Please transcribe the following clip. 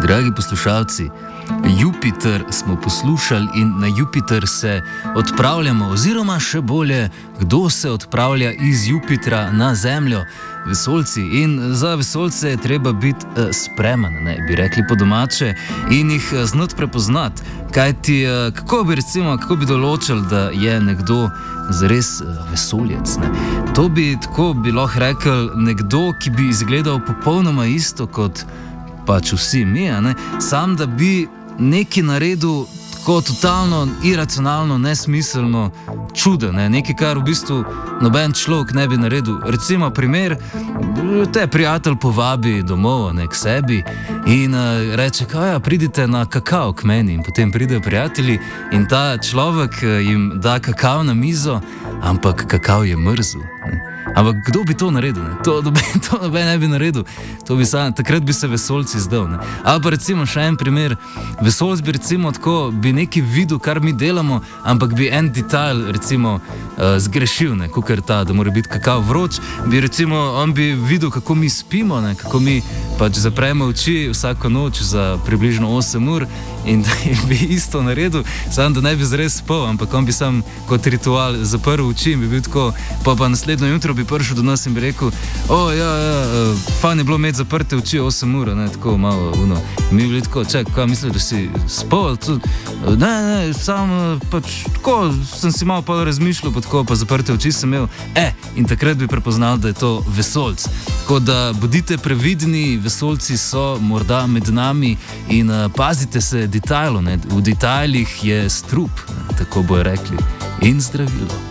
Dragi poslušalci, Jupiter smo poslušali in na Jupiter se odpravljamo, oziroma še bolje, kdo se odpravlja iz Jupitra na Zemljo? Vesoljci. In za vesoljce je treba biti spreman, ne, bi rekli po domače, in jih znati prepoznati. Kajti, kako bi določili, da je nekdo zares vesoljec? Ne? To bi tako bi lahko rekel nekdo, ki bi izgledal popolnoma isto kot pač vsi mi, sam da bi nekaj naredil tako totalno iracionalno, nesmiselno, čudo, nekaj, kar v bistvu noben človek ne bi naredil. Recimo primer, te prijatelj povabi domov, k sebi in reče, pridite na kakao k meni, in potem pridejo prijatelji in ta človek jim da kakao na mizo, ampak kakao je mrzel. Ampak kdo bi to naredil? Ne? To noben ne bi naredil. Takrat bi se vesoljci zdal. Ne? Ali pa recimo še en primer. Vesoljc bi recimo tako bi nekaj videl, kar mi delamo, ampak bi en detajl recimo zgrešil, kakor ta, da mora biti kakao vroč. On bi videl, kako mi spimo, kako mi pač zapremo oči vsako noč za približno 8 ur in da bi isto naredil, samo da ne bi zares spal, ampak on bi sam kot ritual zaprl oči in bi bil tako, pa naslednjo jutro bi prišel do nas in bi rekel, fajn je bilo imeti zaprte oči 8 ur, tako malo, mi bi bili tako, kaj misliš, da si spal? Ne, sam pač tako sem si malo pa razmišljal, pa zaprte oči sem imel, in takrat bi prepoznal, da je to vesoljc. Tako da bodite previdni, vesoljci so morda med nami in pazite se detajlov, v detajlih je strup, tako bojo rekli, in zdravilo.